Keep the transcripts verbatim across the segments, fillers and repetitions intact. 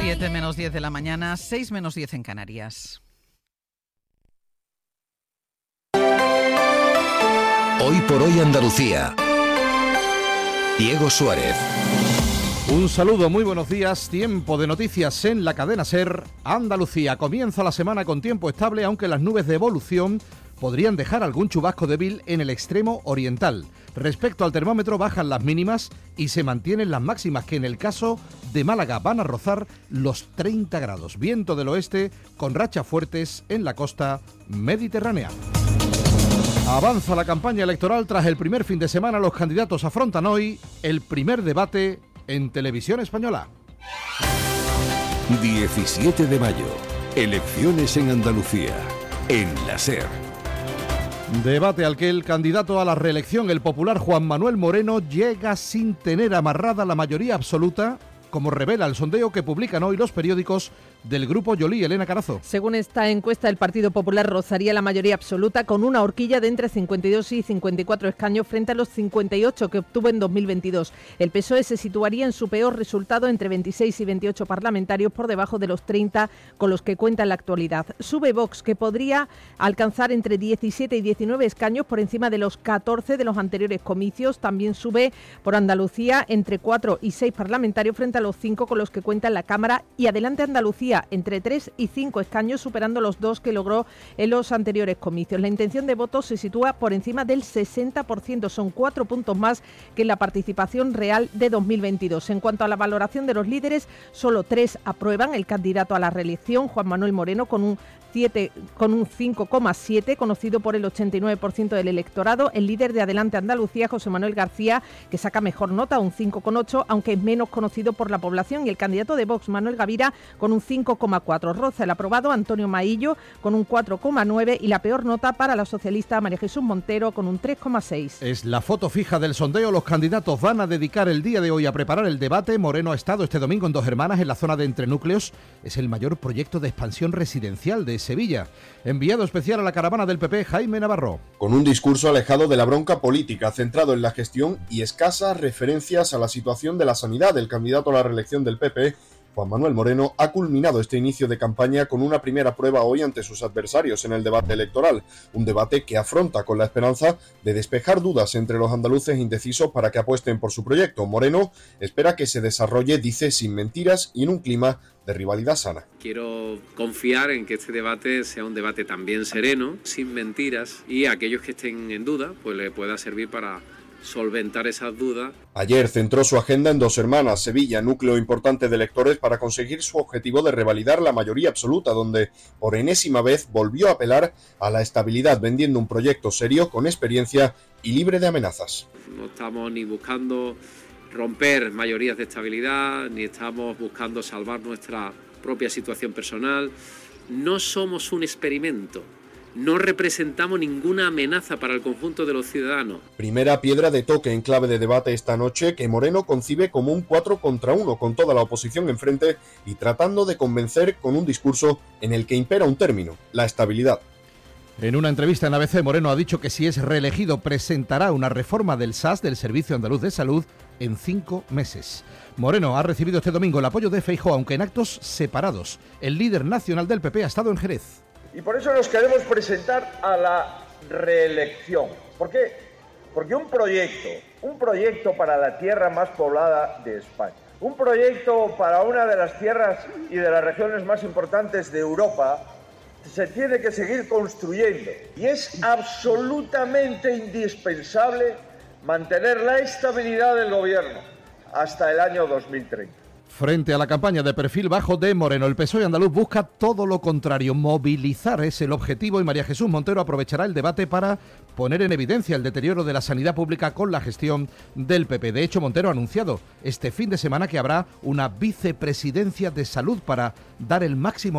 siete menos diez de la mañana, seis menos diez en Canarias. Hoy por hoy Andalucía. Diego Suárez. Un saludo, muy buenos días. Tiempo de noticias en la cadena SER. Andalucía comienza la semana con tiempo estable, aunque las nubes de evolución podrían dejar algún chubasco débil en el extremo oriental. Respecto al termómetro, bajan las mínimas y se mantienen las máximas, que en el caso de Málaga van a rozar los treinta grados. Viento del oeste con rachas fuertes en la costa mediterránea. Avanza la campaña electoral. Tras el primer fin de semana, los candidatos afrontan hoy el primer debate en Televisión Española. diecisiete de mayo. Elecciones en Andalucía. En la SER. Debate al que el candidato a la reelección, el popular Juan Manuel Moreno, llega sin tener amarrada la mayoría absoluta, como revela el sondeo que publican hoy los periódicos del Grupo Yolí. Elena Carazo. Según esta encuesta, el Partido Popular rozaría la mayoría absoluta con una horquilla de entre cincuenta y dos y cincuenta y cuatro escaños frente a los cincuenta y ocho que obtuvo en dos mil veintidós. El P S O E se situaría en su peor resultado, entre veintiséis y veintiocho parlamentarios, por debajo de los treinta con los que cuenta en la actualidad. Sube Vox, que podría alcanzar entre diecisiete y diecinueve escaños por encima de los catorce de los anteriores comicios. También sube por Andalucía entre cuatro y seis parlamentarios frente a los cinco con los que cuenta en la Cámara, y Adelante Andalucía entre tres y cinco escaños, superando los dos que logró en los anteriores comicios. La intención de voto se sitúa por encima del sesenta por ciento, son cuatro puntos más que en la participación real de dos mil veintidós. En cuanto a la valoración de los líderes, solo tres aprueban el candidato a la reelección, Juan Manuel Moreno, con un siete, con un cinco coma siete, conocido por el ochenta y nueve por ciento del electorado. El líder de Adelante Andalucía, José Manuel García, que saca mejor nota, un cinco coma ocho, aunque es menos conocido por la población, y el candidato de Vox, Manuel Gavira, con un cinco coma cuatro. Roza el aprobado Antonio Maillo con un cuatro coma nueve, y la peor nota para la socialista María Jesús Montero con un tres coma seis. Es la foto fija del sondeo. Los candidatos van a dedicar el día de hoy a preparar el debate. Moreno ha estado este domingo en Dos Hermanas, en la zona de Entrenúcleos. Es el mayor proyecto de expansión residencial de Sevilla. Enviado especial a la caravana del P P, Jaime Navarro. Con un discurso alejado de la bronca política, centrado en la gestión y escasas referencias a la situación de la sanidad, el candidato a la reelección del P P, Juan Manuel Moreno, ha culminado este inicio de campaña con una primera prueba hoy ante sus adversarios en el debate electoral, un debate que afronta con la esperanza de despejar dudas entre los andaluces indecisos para que apuesten por su proyecto. Moreno espera que se desarrolle, dice, sin mentiras y en un clima de rivalidad sana. Quiero confiar en que este debate sea un debate también sereno, sin mentiras, y a aquellos que estén en duda, pues le pueda servir para solventar esas dudas. Ayer centró su agenda en Dos Hermanas, Sevilla, núcleo importante de electores, para conseguir su objetivo de revalidar la mayoría absoluta, donde por enésima vez volvió a apelar a la estabilidad, vendiendo un proyecto serio, con experiencia y libre de amenazas. No estamos ni buscando romper mayorías de estabilidad, ni estamos buscando salvar nuestra propia situación personal. No somos un experimento. No representamos ninguna amenaza para el conjunto de los ciudadanos. Primera piedra de toque en clave de debate esta noche, que Moreno concibe como un cuatro contra uno, con toda la oposición enfrente y tratando de convencer con un discurso en el que impera un término: la estabilidad. En una entrevista en A B C, Moreno ha dicho que si es reelegido presentará una reforma del S A S, del Servicio Andaluz de Salud, en cinco meses. Moreno ha recibido este domingo el apoyo de Feijóo, aunque en actos separados. El líder nacional del P P ha estado en Jerez. Y por eso nos queremos presentar a la reelección. ¿Por qué? Porque un proyecto, un proyecto para la tierra más poblada de España, un proyecto para una de las tierras y de las regiones más importantes de Europa, se tiene que seguir construyendo. Y es absolutamente indispensable mantener la estabilidad del gobierno hasta el año dos mil treinta. Frente a la campaña de perfil bajo de Moreno, el P S O E andaluz busca todo lo contrario. Movilizar es el objetivo, y María Jesús Montero aprovechará el debate para poner en evidencia el deterioro de la sanidad pública con la gestión del P P. De hecho, Montero ha anunciado este fin de semana que habrá una vicepresidencia de salud para dar el máximo rango a la gestión de la sanidad pública. Enviado a la caravana socialista, Javier Márquez.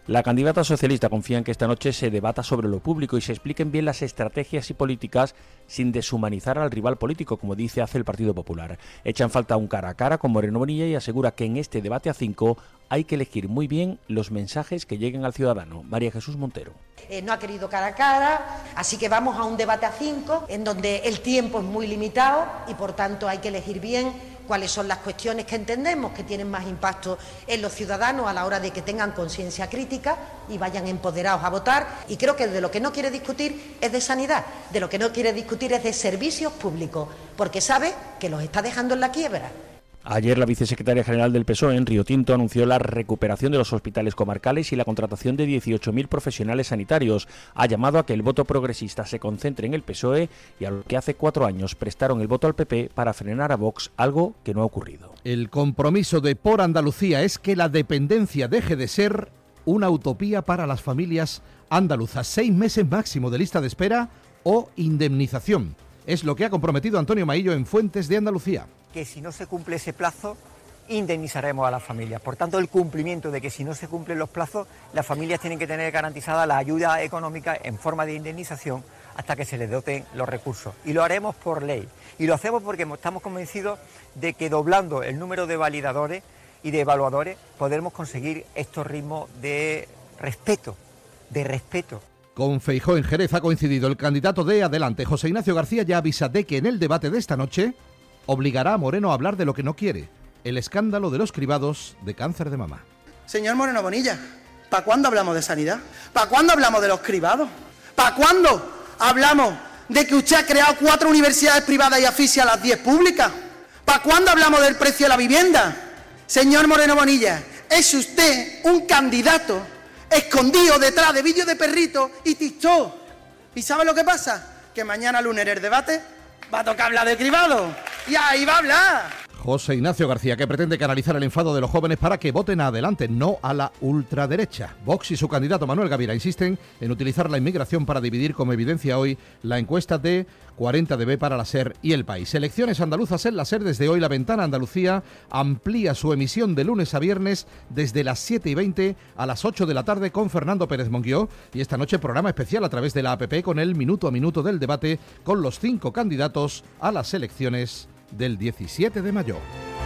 La candidata socialista confía en que esta noche se debata sobre lo público y se expliquen bien las estrategias y políticas sin deshumanizar al rival político, como dice hace el Partido Popular. Echa en falta un cara a cara con Moreno Bonilla y asegura que en este debate a cinco hay que elegir muy bien los mensajes que lleguen al ciudadano. María Jesús Montero. Eh, no ha querido cara a cara, así que vamos a un debate a cinco, en donde el tiempo es muy limitado y por tanto hay que elegir bien cuáles son las cuestiones que entendemos que tienen más impacto en los ciudadanos a la hora de que tengan conciencia crítica y vayan empoderados a votar. Y creo que de lo que no quiere discutir es de sanidad, de lo que no quiere discutir es de servicios públicos, porque sabe que los está dejando en la quiebra. Ayer la vicesecretaria general del P S O E, en Río Tinto, anunció la recuperación de los hospitales comarcales y la contratación de dieciocho mil profesionales sanitarios. Ha llamado a que el voto progresista se concentre en el P S O E y a lo que hace cuatro años prestaron el voto al P P para frenar a Vox, algo que no ha ocurrido. El compromiso de Por Andalucía es que la dependencia deje de ser una utopía para las familias andaluzas. Seis meses máximo de lista de espera o indemnización. Es lo que ha comprometido Antonio Maillo en Fuentes de Andalucía. Que si no se cumple ese plazo, indemnizaremos a las familias. Por tanto, el cumplimiento de que si no se cumplen los plazos, las familias tienen que tener garantizada la ayuda económica en forma de indemnización hasta que se les doten los recursos. Y lo haremos por ley. Y lo hacemos porque estamos convencidos de que doblando el número de validadores y de evaluadores podremos conseguir estos ritmos de respeto, de respeto. Con Feijóo en Jerez ha coincidido el candidato de Adelante, José Ignacio García, ya avisa de que en el debate de esta noche obligará a Moreno a hablar de lo que no quiere, el escándalo de los cribados de cáncer de mama. Señor Moreno Bonilla, ¿para cuándo hablamos de sanidad? ¿Para cuándo hablamos de los cribados? ¿Para cuándo hablamos de que usted ha creado cuatro universidades privadas y asfixia a las diez públicas? ¿Para cuándo hablamos del precio de la vivienda? Señor Moreno Bonilla, es usted un candidato escondido detrás de vídeos de perritos y TikTok. ¿Y sabe lo que pasa? Que mañana lunes en el debate va a tocar hablar de cribado. Y ahí va a hablar. José Ignacio García, que pretende canalizar el enfado de los jóvenes para que voten a Adelante, no a la ultraderecha. Vox y su candidato Manuel Gavira insisten en utilizar la inmigración para dividir, como evidencia hoy la encuesta de cuarenta D B para la SER y El País. Elecciones andaluzas en la SER. Desde hoy la Ventana Andalucía amplía su emisión de lunes a viernes desde las siete y veinte a las ocho de la tarde con Fernando Pérez Monguió, y esta noche programa especial a través de la app con el minuto a minuto del debate con los cinco candidatos a las elecciones del diecisiete de mayo.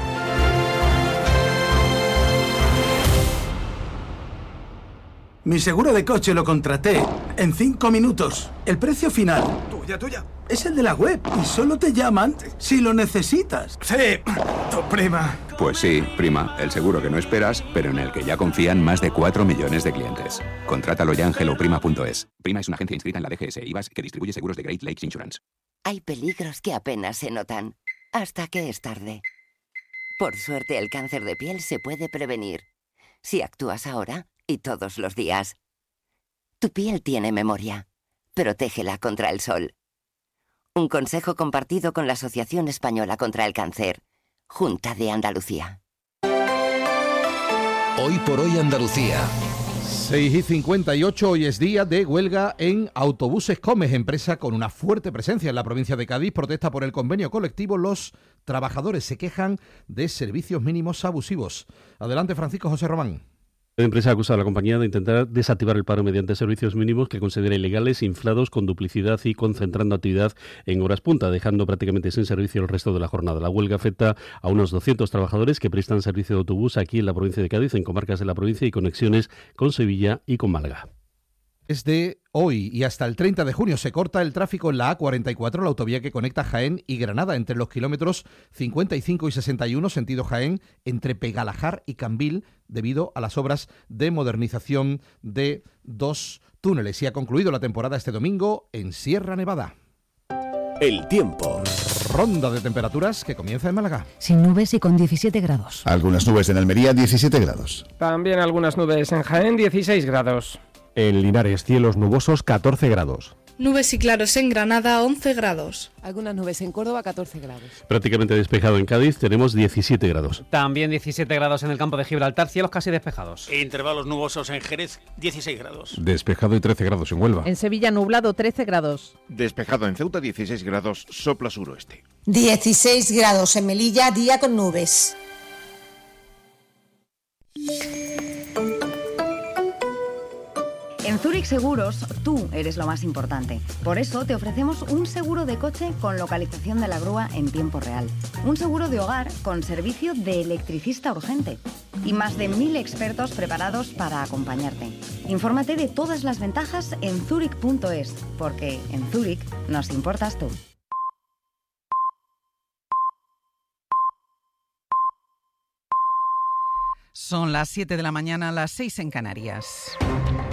Mi seguro de coche lo contraté en cinco minutos. El precio final... Tuya, tuya. Es el de la web y solo te llaman si lo necesitas. Sí, tu prima. Pues sí, prima, el seguro que no esperas, pero en el que ya confían más de cuatro millones de clientes. Contrátalo ya en hello prima punto es. Prima es una agencia inscrita en la D G S I V A S que distribuye seguros de Great Lakes Insurance. Hay peligros que apenas se notan, hasta que es tarde. Por suerte, el cáncer de piel se puede prevenir, si actúas ahora y todos los días. Tu piel tiene memoria. Protégela contra el sol. Un consejo compartido con la Asociación Española contra el Cáncer. Junta de Andalucía. Hoy por hoy Andalucía. seis y cincuenta y ocho, hoy es día de huelga en Autobuses Comes, empresa con una fuerte presencia en la provincia de Cádiz. Protesta por el convenio colectivo. Los trabajadores se quejan de servicios mínimos abusivos. Adelante, Francisco José Román. La empresa acusa a la compañía de intentar desactivar el paro mediante servicios mínimos que considera ilegales, inflados, con duplicidad y concentrando actividad en horas punta, dejando prácticamente sin servicio el resto de la jornada. La huelga afecta a unos doscientos trabajadores que prestan servicio de autobús aquí en la provincia de Cádiz, en comarcas de la provincia y conexiones con Sevilla y con Málaga. Desde hoy y hasta el treinta de junio se corta el tráfico en la A cuarenta y cuatro, la autovía que conecta Jaén y Granada, entre los kilómetros cincuenta y cinco y sesenta y uno, sentido Jaén, entre Pegalajar y Cambil, debido a las obras de modernización de dos túneles. Y ha concluido la temporada este domingo en Sierra Nevada. El tiempo. Ronda de temperaturas que comienza en Málaga. Sin nubes y con diecisiete grados. Algunas nubes en Almería, diecisiete grados. También algunas nubes en Jaén, dieciséis grados. En Linares, cielos nubosos, catorce grados. Nubes y claros en Granada, once grados. Algunas nubes en Córdoba, catorce grados. Prácticamente despejado en Cádiz, tenemos diecisiete grados. También diecisiete grados en el campo de Gibraltar, cielos casi despejados. Intervalos nubosos en Jerez, dieciséis grados. Despejado y trece grados en Huelva. En Sevilla, nublado, trece grados. Despejado en Ceuta, dieciséis grados, sopla suroeste. dieciséis grados en Melilla, día con nubes. Zurich Seguros, tú eres lo más importante. Por eso te ofrecemos un seguro de coche con localización de la grúa en tiempo real. Un seguro de hogar con servicio de electricista urgente. Y más de mil expertos preparados para acompañarte. Infórmate de todas las ventajas en zurich punto es, porque en Zurich nos importas tú. Son las siete de la mañana, las seis en Canarias.